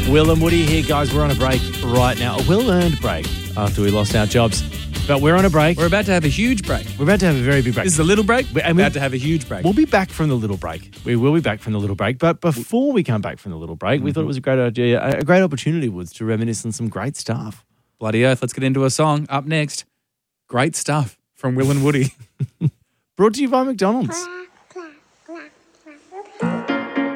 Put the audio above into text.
Will and Woody here, guys. We're on a break right now. A well-earned break after we lost our jobs. But we're on a break. We're about to have a huge break. We're about to have a very big break. This is a little break. We're And about to have a huge break. We'll be back from the little break. We will be back from the little break. But before we come back from the little break, we thought it was a great idea, a great opportunity was to reminisce on some great stuff. Bloody oath. Let's get into a song. Up next, great stuff from Will and Woody. Brought to you by McDonald's.